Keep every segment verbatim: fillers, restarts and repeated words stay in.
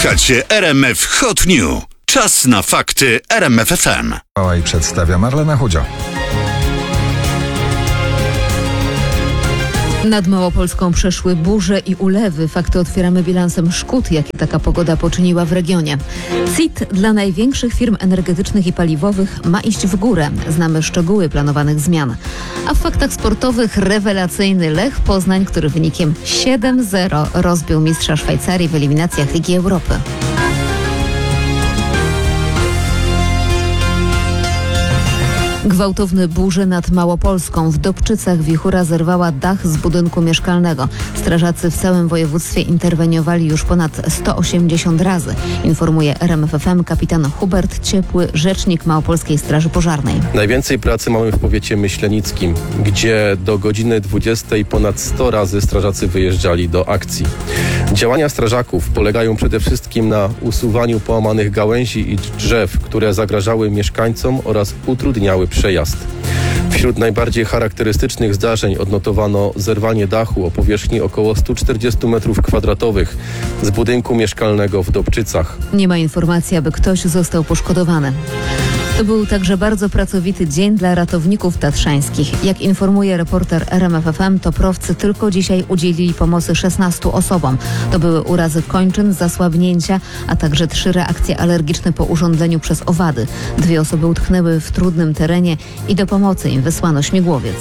Słuchacie R M F Hot New. Czas na fakty R M F F M. I przedstawia Marlena Chudzio. Nad Małopolską przeszły burze i ulewy. Fakty otwieramy bilansem szkód, jakie taka pogoda poczyniła w regionie. C I T dla największych firm energetycznych i paliwowych ma iść w górę. Znamy szczegóły planowanych zmian. A w faktach sportowych rewelacyjny Lech Poznań, który wynikiem siedem zero rozbił mistrza Szwajcarii w eliminacjach Ligi Europy. Gwałtowne burze nad Małopolską. W Dobczycach wichura zerwała dach z budynku mieszkalnego. Strażacy w całym województwie interweniowali już ponad sto osiemdziesiąt razy. Informuje R M F F M kapitan Hubert Ciepły, rzecznik Małopolskiej Straży Pożarnej. Najwięcej pracy mamy w powiecie myślenickim, gdzie do godziny dwudziestej ponad sto razy strażacy wyjeżdżali do akcji. Działania strażaków polegają przede wszystkim na usuwaniu połamanych gałęzi i drzew, które zagrażały mieszkańcom oraz utrudniały przejazd. Wśród najbardziej charakterystycznych zdarzeń odnotowano zerwanie dachu o powierzchni około sto czterdzieści metrów kwadratowych z budynku mieszkalnego w Dobczycach. Nie ma informacji, aby ktoś został poszkodowany. To był także bardzo pracowity dzień dla ratowników tatrzańskich. Jak informuje reporter R M F F M, toprowcy tylko dzisiaj udzielili pomocy szesnastu osobom. To były urazy kończyn, zasłabnięcia, a także trzy reakcje alergiczne po urządzeniu przez owady. Dwie osoby utknęły w trudnym terenie i do pomocy im wysłano śmigłowiec.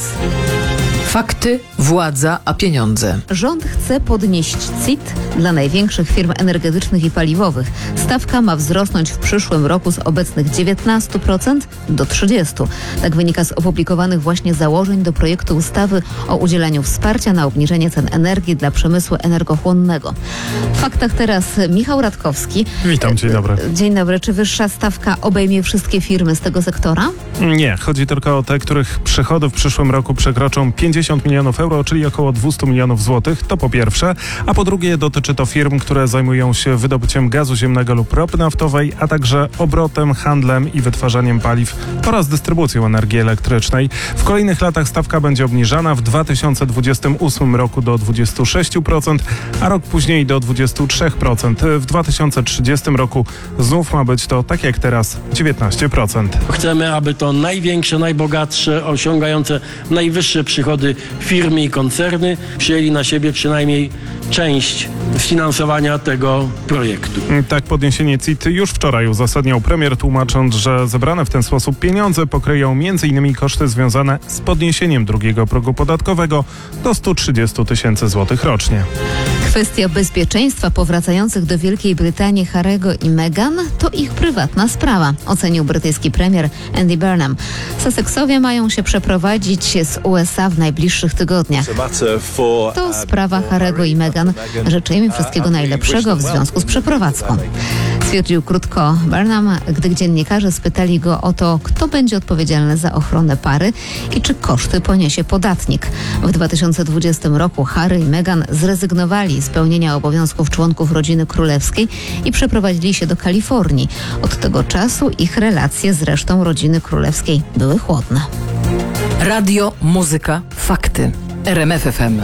Fakty, władza, a pieniądze. Rząd chce podnieść C I T dla największych firm energetycznych i paliwowych. Stawka ma wzrosnąć w przyszłym roku z obecnych dziewiętnastu procent do trzydziestu procent. Tak wynika z opublikowanych właśnie założeń do projektu ustawy o udzielaniu wsparcia na obniżenie cen energii dla przemysłu energochłonnego. W faktach teraz Michał Radkowski. Witam, dzień dobry. Dzień dobry. Czy wyższa stawka obejmie wszystkie firmy z tego sektora? Nie, chodzi tylko o te, których przychody w przyszłym roku przekroczą pięćdziesiąt milionów euro, czyli około dwieście milionów złotych, to po pierwsze, a po drugie dotyczy to firm, które zajmują się wydobyciem gazu ziemnego lub ropy naftowej, a także obrotem, handlem i wytwarzaniem paliw oraz dystrybucją energii elektrycznej. W kolejnych latach stawka będzie obniżana, w dwa tysiące dwudziestym ósmym roku do dwudziestu sześciu procent, a rok później do dwudziestu trzech procent. W dwa tysiące trzydziestym roku znów ma być to, tak jak teraz, dziewiętnaście procent. Chcemy, aby to największe, najbogatsze, osiągające najwyższe przychody firmy i koncerny przyjęli na siebie przynajmniej część finansowania tego projektu. Tak podniesienie C I T już wczoraj uzasadniał premier, tłumacząc, że zebrane w ten sposób pieniądze pokryją między innymi koszty związane z podniesieniem drugiego progu podatkowego do stu trzydziestu tysięcy złotych rocznie. Kwestia bezpieczeństwa powracających do Wielkiej Brytanii Harry'ego i Meghan to ich prywatna sprawa, ocenił brytyjski premier Andy Burnham. Sussexowie mają się przeprowadzić z U S A w najbliższych tygodniach. To sprawa Harry'ego i Meghan. Życzę im wszystkiego najlepszego w związku z przeprowadzką. Stwierdził krótko Burnham, gdy dziennikarze spytali go o to, kto będzie odpowiedzialny za ochronę pary i czy koszty poniesie podatnik. W dwa tysiące dwudziestym roku Harry i Meghan zrezygnowali z pełnienia obowiązków członków rodziny królewskiej i przeprowadzili się do Kalifornii. Od tego czasu ich relacje z resztą rodziny królewskiej były chłodne. Radio, muzyka, fakty. R M F F M.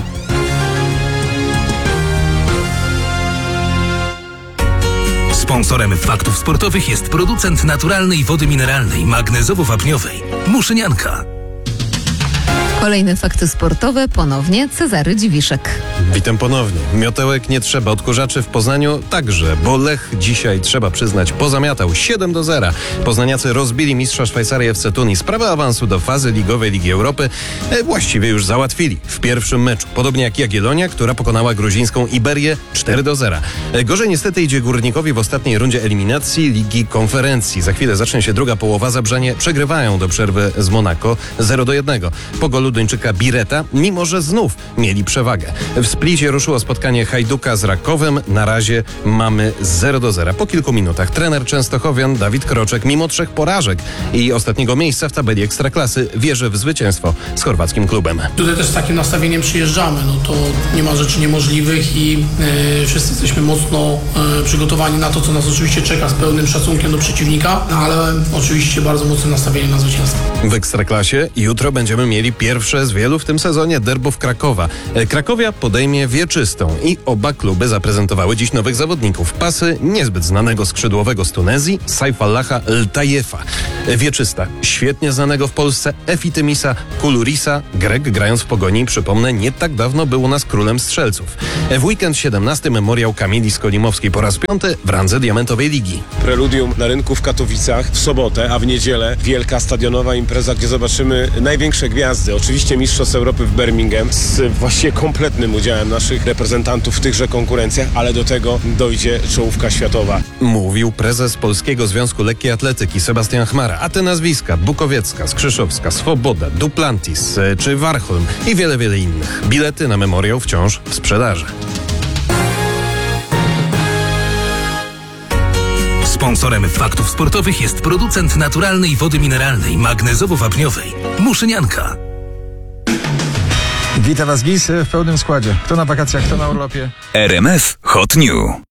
Sponsorem faktów sportowych jest producent naturalnej wody mineralnej magnezowo-wapniowej Muszynianka. Kolejne fakty sportowe, ponownie Cezary Dziwiszek. Witam ponownie. Miotełek nie trzeba, odkurzaczy w Poznaniu także, bo Lech dzisiaj, trzeba przyznać, pozamiatał siedem do zera. Poznaniacy rozbili mistrza Szwajcarii F C Tunis. Sprawę awansu do fazy ligowej Ligi Europy e, właściwie już załatwili w pierwszym meczu. Podobnie jak Jagiellonia, która pokonała gruzińską Iberię cztery do zera. E, gorzej niestety idzie Górnikowi w ostatniej rundzie eliminacji Ligi Konferencji. Za chwilę zacznie się druga połowa. Zabrzanie przegrywają do przerwy z Monako zero do jednego. Po golu Duńczyka Bireta, mimo że znów mieli przewagę. W Splicie ruszyło spotkanie Hajduka z Rakowem. Na razie mamy zero do zera. Po kilku minutach trener Częstochowian Dawid Kroczek, mimo trzech porażek i ostatniego miejsca w tabeli Ekstraklasy, wierzy w zwycięstwo z chorwackim klubem. Tutaj też z takim nastawieniem przyjeżdżamy. No to nie ma rzeczy niemożliwych i yy, wszyscy jesteśmy mocno yy, przygotowani na to, co nas oczywiście czeka, z pełnym szacunkiem do przeciwnika, no ale oczywiście bardzo mocnym nastawieniem na zwycięstwo. W Ekstraklasie jutro będziemy mieli pierwszy pierwsze z wielu w tym sezonie derbów Krakowa. E, Krakowia podejmie Wieczystą i oba kluby zaprezentowały dziś nowych zawodników. Pasy niezbyt znanego skrzydłowego z Tunezji, Saifallaha Ltajefa. E, Wieczysta, świetnie znanego w Polsce Efitemisa Kulurisa. Grek, grając w Pogoni, przypomnę, nie tak dawno był u nas królem strzelców. E, w weekend siedemnasty memoriał Kamili Skolimowskiej po raz piąty w randze Diamentowej Ligi. Preludium na rynku w Katowicach w sobotę, a w niedzielę wielka stadionowa impreza, gdzie zobaczymy największe gwiazdy. Oczywiście Mistrzostw Europy w Birmingham z właściwie kompletnym udziałem naszych reprezentantów w tychże konkurencjach, ale do tego dojdzie czołówka światowa. Mówił prezes Polskiego Związku Lekkiej Atletyki Sebastian Chmara, a te nazwiska Bukowiecka, Skrzyszowska, Swoboda, Duplantis e, czy Warholm i wiele, wiele innych. Bilety na memoriał wciąż w sprzedaży. Sponsorem Faktów Sportowych jest producent naturalnej wody mineralnej magnezowo-wapniowej Muszynianka. Witam Was, Gis, w pełnym składzie. Kto na wakacjach, kto na urlopie? R M F Hot New.